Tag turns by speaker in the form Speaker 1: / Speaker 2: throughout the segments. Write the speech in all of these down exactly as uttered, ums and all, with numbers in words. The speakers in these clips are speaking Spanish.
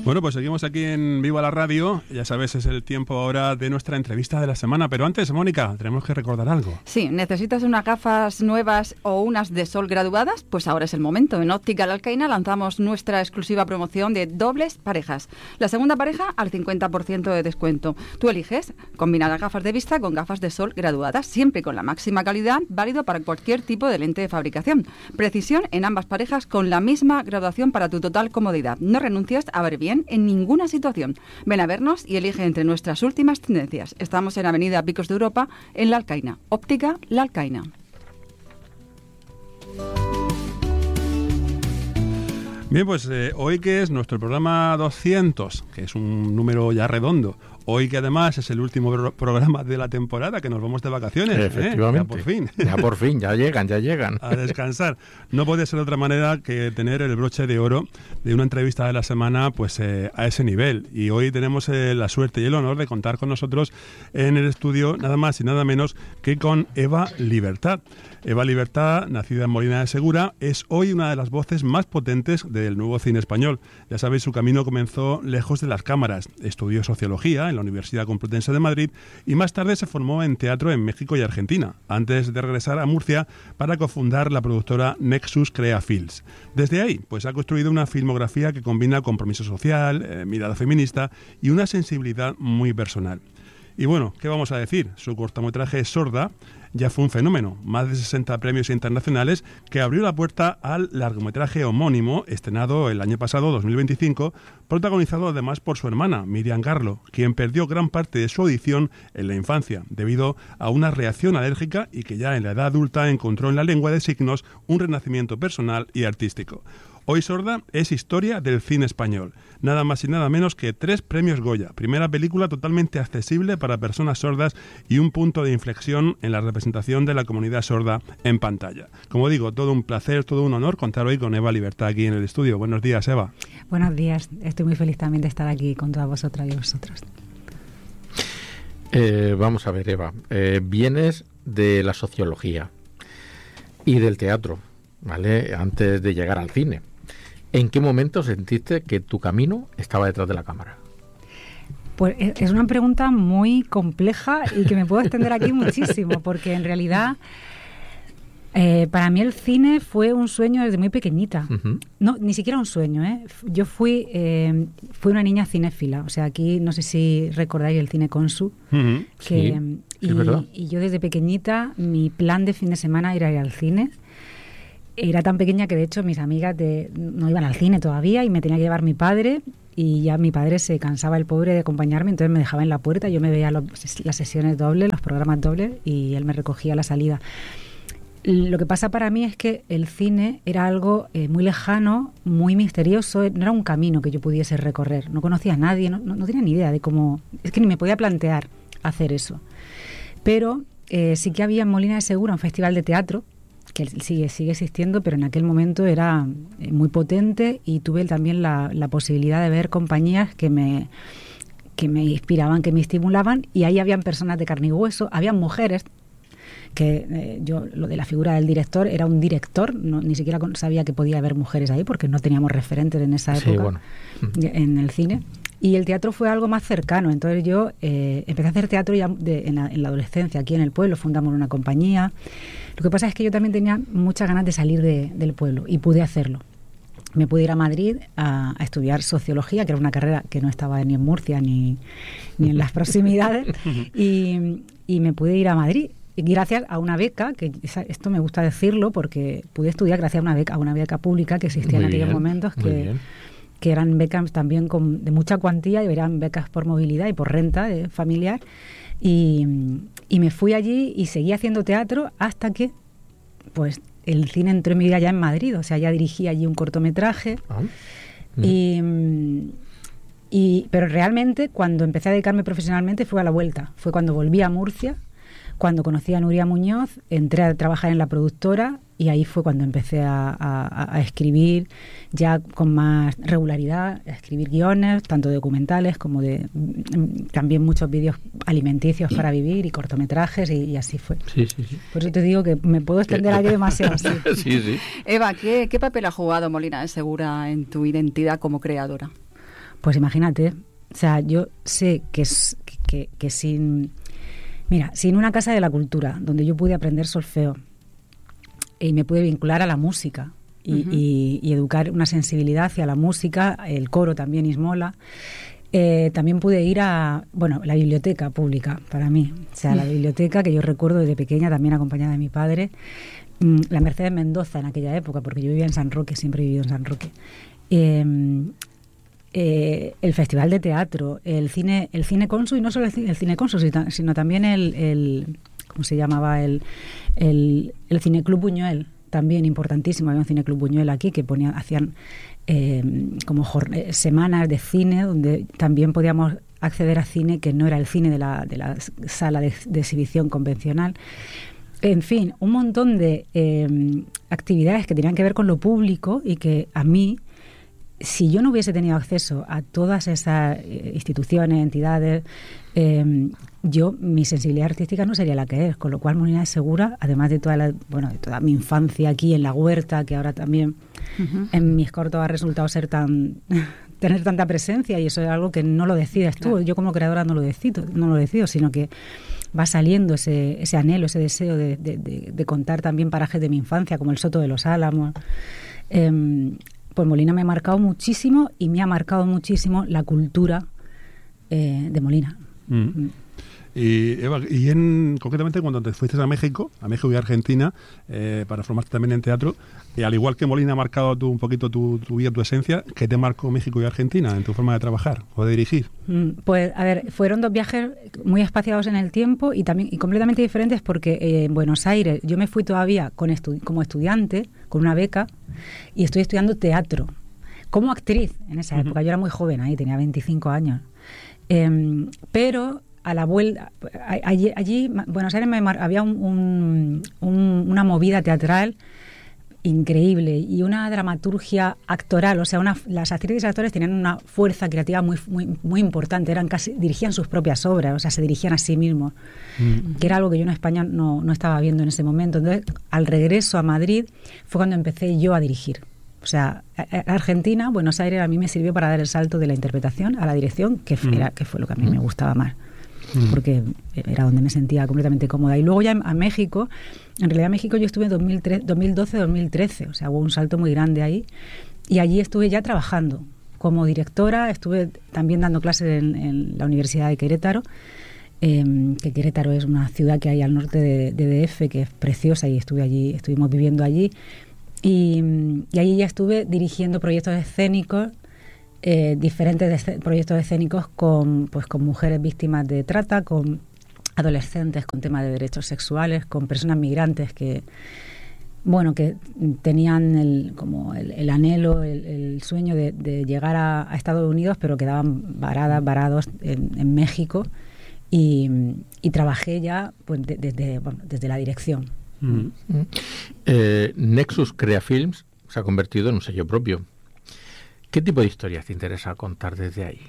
Speaker 1: Bueno, pues seguimos aquí en Viva la Radio. Ya sabes, es el tiempo ahora de nuestra entrevista de la semana. Pero antes, Mónica, tenemos que recordar algo.
Speaker 2: Sí, ¿necesitas unas gafas nuevas o unas de sol graduadas? Pues ahora es el momento. En Óptica La Alcaina lanzamos nuestra exclusiva promoción de dobles parejas. La segunda pareja al cincuenta por ciento de descuento. Tú eliges combinar las gafas de vista con gafas de sol graduadas, siempre con la máxima calidad, válido para cualquier tipo de lente de fabricación. Precisión en ambas parejas con la misma graduación para tu total comodidad. No renuncies a ver bien en ninguna situación. Ven a vernos y elige entre nuestras últimas tendencias. Estamos en Avenida Picos de Europa, en La Alcaina. Óptica La Alcaina.
Speaker 1: Bien, pues eh, hoy que es nuestro programa doscientos, que es un número ya redondo, hoy que además es el último pro- programa de la temporada, que nos vamos de vacaciones.
Speaker 3: Efectivamente.
Speaker 1: ¿eh? Ya por fin.
Speaker 3: Ya por fin, ya llegan, ya llegan.
Speaker 1: A descansar. No puede ser de otra manera que tener el broche de oro de una entrevista de la semana pues eh, a ese nivel. Y hoy tenemos eh, la suerte y el honor de contar con nosotros en el estudio nada más y nada menos que con Eva Libertad. Eva Libertad, nacida en Molina de Segura, es hoy una de las voces más potentes del nuevo cine español. Ya sabéis, su camino comenzó lejos de las cámaras. Estudió sociología en la Universidad Complutense de Madrid y más tarde se formó en teatro en México y Argentina, antes de regresar a Murcia para cofundar la productora Nexus Crea Films. Desde ahí, pues ha construido una filmografía que combina compromiso social, eh, mirada feminista y una sensibilidad muy personal. Y bueno, ¿qué vamos a decir? Su cortometraje Sorda ya fue un fenómeno, más de sesenta premios internacionales, que abrió la puerta al largometraje homónimo, estrenado el año pasado, dos mil veinticinco, protagonizado además por su hermana, Miriam Garlo, quien perdió gran parte de su audición en la infancia, debido a una reacción alérgica y que ya en la edad adulta encontró en la lengua de signos un renacimiento personal y artístico. Hoy Sorda es historia del cine español. Nada más y nada menos que tres premios Goya. Primera película totalmente accesible para personas sordas y un punto de inflexión en la representación de la comunidad sorda en pantalla. Como digo, todo un placer, todo un honor contar hoy con Eva Libertad aquí en el estudio. Buenos días, Eva.
Speaker 4: Buenos días. Estoy muy feliz también de estar aquí con todas vosotras y vosotros.
Speaker 3: Eh, vamos a ver, Eva. Eh, vienes de la sociología y del teatro, ¿vale? Antes de llegar al cine. ¿En qué momento sentiste que tu camino estaba detrás de la cámara?
Speaker 4: Pues es una pregunta muy compleja y que me puedo extender aquí muchísimo, porque en realidad eh, para mí el cine fue un sueño desde muy pequeñita. Uh-huh. No, ni siquiera un sueño, ¿eh? Yo fui, eh, fui una niña cinéfila, o sea, aquí no sé si recordáis el cine Consu,
Speaker 3: uh-huh.
Speaker 4: que,
Speaker 3: sí,
Speaker 4: y,
Speaker 3: es verdad.
Speaker 4: Y yo desde pequeñita, mi plan de fin de semana era ir al cine. Era tan pequeña que de hecho mis amigas de, no iban al cine todavía y me tenía que llevar mi padre, y ya mi padre se cansaba el pobre de acompañarme, entonces me dejaba en la puerta, yo me veía los, las sesiones dobles, los programas dobles, y él me recogía a la salida. Lo que pasa para mí es que el cine era algo eh, muy lejano, muy misterioso, no era un camino que yo pudiese recorrer, no conocía a nadie, no, no, no tenía ni idea de cómo, es que ni me podía plantear hacer eso. Pero eh, sí que había en Molina de Segura un festival de teatro, que sigue, sigue existiendo, pero en aquel momento era muy potente, y tuve también la, la posibilidad de ver compañías que me, que me inspiraban, que me estimulaban, y ahí habían personas de carne y hueso, habían mujeres, que eh, yo, lo de la figura del director, era un director, no, ni siquiera sabía que podía haber mujeres ahí, porque no teníamos referentes en esa época, sí, bueno. en el cine. Y el teatro fue algo más cercano. Entonces yo eh, empecé a hacer teatro ya de, en, la, en la adolescencia, aquí en el pueblo, fundamos una compañía. Lo que pasa es que yo también tenía muchas ganas de salir de, del pueblo, y pude hacerlo. Me pude ir a Madrid a, a estudiar sociología, que era una carrera que no estaba ni en Murcia ni, ni en las proximidades, y, y me pude ir a Madrid. Y gracias a una beca, que esa, esto me gusta decirlo porque pude estudiar gracias a una beca, a una beca pública que existía muy en aquellos bien, momentos, que, que eran becas también con, de mucha cuantía, y eran becas por movilidad y por renta eh, familiar. Y, y me fui allí y seguí haciendo teatro hasta que pues el cine entró en mi vida ya en Madrid, o sea, ya dirigí allí un cortometraje. Ah, y, y, pero realmente cuando empecé a dedicarme profesionalmente fue a la vuelta, fue cuando volví a Murcia, cuando conocí a Nuria Muñoz, entré a trabajar en la productora, y ahí fue cuando empecé a, a, a escribir ya con más regularidad, a escribir guiones, tanto documentales como de también muchos vídeos alimenticios para vivir y cortometrajes, y, y así fue.
Speaker 3: Sí, sí, sí.
Speaker 4: Por eso te digo que me puedo extender aquí demasiado. Sí,
Speaker 3: sí, sí.
Speaker 2: Eva, ¿qué, ¿qué papel ha jugado Molina de Segura en tu identidad como creadora?
Speaker 4: Pues imagínate, o sea, yo sé que, es, que, que, que sin... Mira, sin una casa de la cultura, donde yo pude aprender solfeo y me pude vincular a la música y, uh-huh. y, y educar una sensibilidad hacia la música, el coro también, Ismola, eh, también pude ir a, bueno, la biblioteca pública para mí, o sea, la biblioteca que yo recuerdo desde pequeña, también acompañada de mi padre, la Mercedes Mendoza en aquella época, porque yo vivía en San Roque, siempre he vivido en San Roque. Eh, eh, el Festival de Teatro, el cine, el cine Consul, y no solo el cine, el cine Consul, sino también el, el ¿cómo se llamaba? El, el, el Cineclub Buñuel, también importantísimo. Había un Cineclub Buñuel aquí que ponían, hacían eh, como jorn- semanas de cine, donde también podíamos acceder a cine que no era el cine de la, de la sala de, de exhibición convencional. En fin, un montón de eh, actividades que tenían que ver con lo público y que a mí, si yo no hubiese tenido acceso a todas esas eh, instituciones, entidades, eh, yo, mi sensibilidad artística no sería la que es, con lo cual Molina de Segura, además de toda la, bueno, de toda mi infancia aquí en la huerta, que ahora también uh-huh. en mis cortos ha resultado ser tan tener tanta presencia, y eso es algo que no lo decides tú. Claro. Yo como creadora no lo decido, no lo decido, sino que va saliendo ese, ese anhelo, ese deseo de, de, de, de contar también parajes de mi infancia, como el Soto de los Álamos. Eh, pues Molina me ha marcado muchísimo, y me ha marcado muchísimo la cultura eh, de Molina. Mm. Mm.
Speaker 1: Y Eva, y en, concretamente cuando te fuiste a México, a México y Argentina, eh, para formarte también en teatro, y al igual que Molina ha marcado tú, un poquito tu, tu vida, tu esencia, ¿qué te marcó México y Argentina en tu forma de trabajar o de dirigir?
Speaker 4: Pues, a ver, fueron dos viajes muy espaciados en el tiempo y también y completamente diferentes, porque eh, en Buenos Aires yo me fui todavía con estu- como estudiante, con una beca, y estoy estudiando teatro, como actriz en esa uh-huh. época. Yo era muy joven ahí, tenía veinticinco años. Eh, pero... a la vuelta, allí, allí Buenos Aires me mar, había un, un, un, una movida teatral increíble y una dramaturgia actoral, o sea, una, las actrices y actores tenían una fuerza creativa muy, muy, muy importante, eran casi, dirigían sus propias obras, o sea, se dirigían a sí mismos, mm. que era algo que yo en España no, no estaba viendo en ese momento. Entonces, al regreso a Madrid fue cuando empecé yo a dirigir. O sea, Argentina, Buenos Aires, a mí me sirvió para dar el salto de la interpretación a la dirección, que, mm. era, que fue lo que a mí mm. me gustaba más. Porque era donde me sentía completamente cómoda. Y luego ya a México, en realidad en México yo estuve en dos mil doce dos mil trece, o sea, hubo un salto muy grande ahí, y allí estuve ya trabajando como directora, estuve también dando clases en, en la Universidad de Querétaro, eh, que Querétaro es una ciudad que hay al norte de, de D F, que es preciosa, y estuve allí, estuvimos viviendo allí, y, y allí ya estuve dirigiendo proyectos escénicos, Eh, diferentes de, proyectos escénicos con, pues, con mujeres víctimas de trata, con adolescentes con temas de derechos sexuales, con personas migrantes que, bueno, que tenían el, como el, el anhelo, el, el sueño de, de llegar a, a Estados Unidos, pero quedaban varadas, varados en, en México, y, y trabajé ya pues, de, desde, bueno, desde la dirección.
Speaker 3: Mm. Mm. Eh, Nexus Crea Films se ha convertido en un sello propio. ¿Qué tipo de historias te interesa contar desde ahí?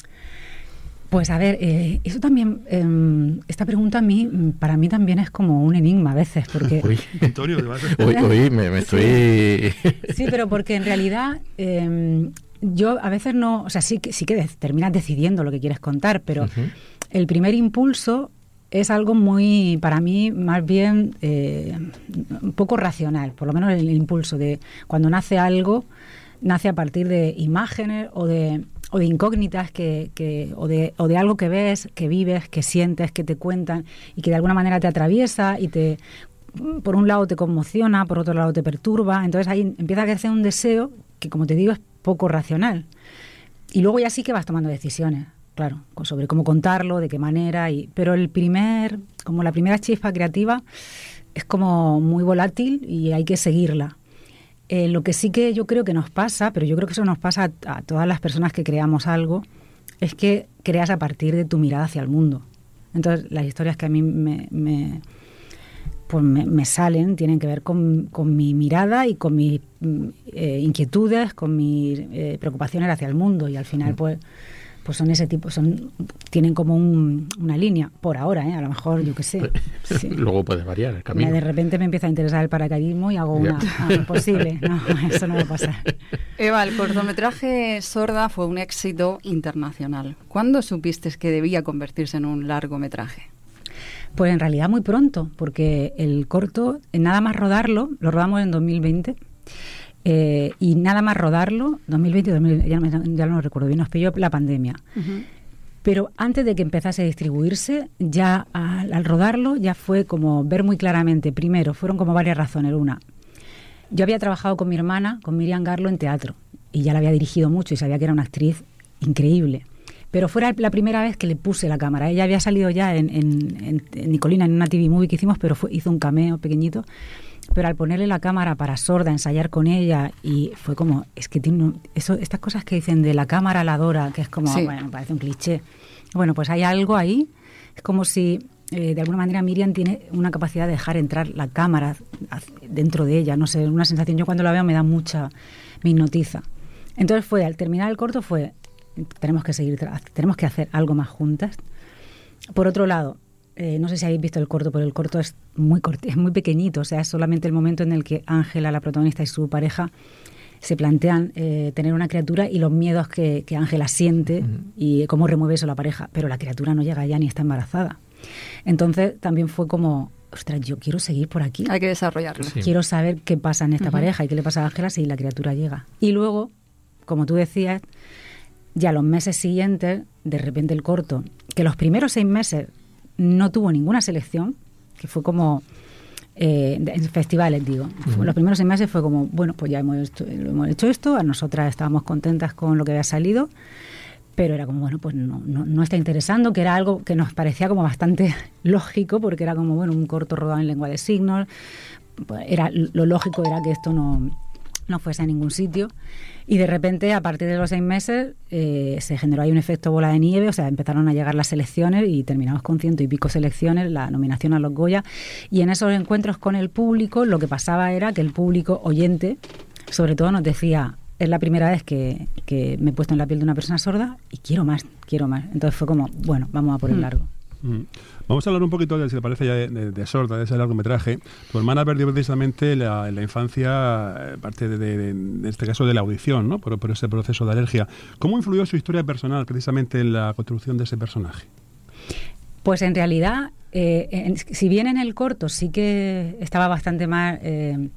Speaker 4: Pues a ver, eh, eso también, eh, esta pregunta a mí, para mí también es como un enigma a veces, porque...
Speaker 3: Uy, Antonio, hoy, hoy me, me estoy...
Speaker 4: Sí, pero porque en realidad eh, yo a veces no, o sea, sí que, sí que de, terminas decidiendo lo que quieres contar, pero uh-huh. el primer impulso es algo muy, para mí, más bien eh, un poco racional, por lo menos el, el impulso de cuando nace algo, nace a partir de imágenes o de, o de incógnitas que, que, o, de, o de algo que ves, que vives, que sientes, que te cuentan y que de alguna manera te atraviesa y te, por un lado te conmociona, por otro lado te perturba. Entonces ahí empieza a crecer un deseo que, como te digo, es poco racional. Y luego ya sí que vas tomando decisiones, claro, sobre cómo contarlo, de qué manera. Y, pero el primer, como la primera chispa creativa es como muy volátil y hay que seguirla. Eh, lo que sí que yo creo que nos pasa, pero yo creo que eso nos pasa a, a todas las personas que creamos algo, es que creas a partir de tu mirada hacia el mundo. Entonces, las historias que a mí me, me, pues me, me salen tienen que ver con, con mi mirada y con mis eh, inquietudes, con mis eh, preocupaciones hacia el mundo. Y al final, pues, pues son ese tipo, son tienen como un, una línea, por ahora, ¿eh? A lo mejor, yo qué sé. Sí.
Speaker 3: Luego puede variar el camino.
Speaker 4: De repente me empieza a interesar el paracaidismo y hago una... Ah, imposible, no, eso no va a pasar.
Speaker 2: Eva, el cortometraje Sorda fue un éxito internacional. ¿Cuándo supiste que debía convertirse en un largometraje?
Speaker 4: Pues en realidad muy pronto, porque el corto, nada más rodarlo, lo rodamos en dos mil veinte, eh, y nada más rodarlo, dos mil veinte, dos mil, ya, no, ya no lo recuerdo bien, nos pilló la pandemia. Uh-huh. Pero antes de que empezase a distribuirse, ya al, al rodarlo, ya fue como ver muy claramente, primero, fueron como varias razones. Una, yo había trabajado con mi hermana, con Miriam Garlo, en teatro, y ya la había dirigido mucho y sabía que era una actriz increíble. Pero fuera la primera vez que le puse la cámara. Ella había salido ya en, en, en, en Nicolina, en una T V movie que hicimos, pero fue, hizo un cameo pequeñito. Pero al ponerle la cámara para Sorda, ensayar con ella, y fue como, es que tiene un, eso, estas cosas que dicen de la cámara a la Dora, que es como, sí. Bueno, parece un cliché. Bueno, pues hay algo ahí, es como si eh, de alguna manera Miriam tiene una capacidad de dejar entrar la cámara dentro de ella, no sé, una sensación, yo cuando la veo me da mucha, me hipnotiza. Entonces fue, al terminar el corto fue, tenemos que seguir, tenemos que hacer algo más juntas. Por otro lado, eh, no sé si habéis visto el corto, pero el corto es muy corti, es muy pequeñito, o sea, es solamente el momento en el que Ángela, la protagonista, y su pareja se plantean eh, tener una criatura y los miedos que, que Ángela siente uh-huh. y cómo remueve eso la pareja, pero la criatura no llega ya ni está embarazada. Entonces también fue como, ostras, yo quiero seguir por aquí.
Speaker 2: Hay que desarrollarlo.
Speaker 4: Sí. Quiero saber qué pasa en esta uh-huh. pareja y qué le pasa a Ángela si la criatura llega. Y luego, como tú decías, ya los meses siguientes, de repente el corto, que los primeros seis meses no tuvo ninguna selección, que fue como... Eh, en festivales, digo. Uh-huh. Los primeros seis meses fue como, bueno, pues ya hemos hecho, hemos hecho esto, a nosotras estábamos contentas con lo que había salido, pero era como, bueno, pues no, no, no está interesando, que era algo que nos parecía como bastante lógico, porque era como, bueno, un corto rodado en lengua de signos, pues era, lo lógico era que esto no, no fuese a ningún sitio. Y de repente, a partir de los seis meses, eh, se generó ahí un efecto bola de nieve, o sea, empezaron a llegar las selecciones y terminamos con ciento y pico selecciones, la nominación a los Goya. Y en esos encuentros con el público, lo que pasaba era que el público oyente, sobre todo, nos decía, es la primera vez que, que me he puesto en la piel de una persona sorda y quiero más, quiero más. Entonces fue como, bueno, vamos a por el largo.
Speaker 1: Mm. Vamos a hablar un poquito, de, si te parece, ya de, de, de Sorda, de ese largometraje. Tu hermana perdió precisamente la, en la infancia parte de, de, de, de este caso de la audición, ¿no? Por, por ese proceso de alergia. ¿Cómo influyó su historia personal precisamente en la construcción de ese personaje?
Speaker 4: Pues en realidad, eh, en, si bien en el corto sí que estaba bastante más eh,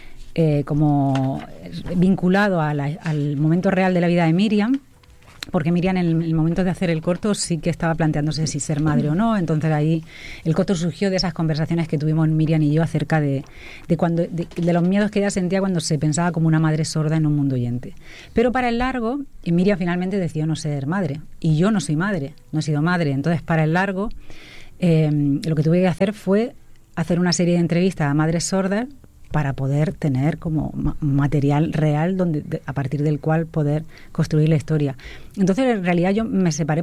Speaker 4: eh, como vinculado a la, al momento real de la vida de Miriam, porque Miriam en el, el momento de hacer el corto sí que estaba planteándose si ser madre o no, entonces ahí el corto surgió de esas conversaciones que tuvimos Miriam y yo acerca de, de, cuando, de, de los miedos que ella sentía cuando se pensaba como una madre sorda en un mundo oyente. Pero para el largo, Miriam finalmente decidió no ser madre, y yo no soy madre, no he sido madre, entonces para el largo eh, lo que tuve que hacer fue hacer una serie de entrevistas a madres sordas para poder tener como ma- material real donde de, a partir del cual poder construir la historia. Entonces, en realidad yo me separé